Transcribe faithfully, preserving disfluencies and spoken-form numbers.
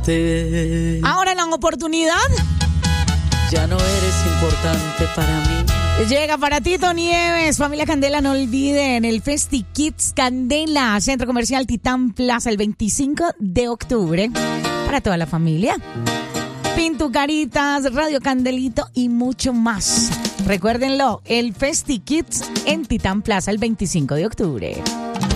importante. Ahora la oportunidad. Ya no eres importante para mí. Llega para Tito Nieves, familia Candela, no olviden el Festi Kids Candela, Centro Comercial Titán Plaza, el veinticinco de octubre, para toda la familia. Pintucaritas, Radio Candelito y mucho más. Recuérdenlo, el Festi Kids en Titán Plaza, el veinticinco de octubre.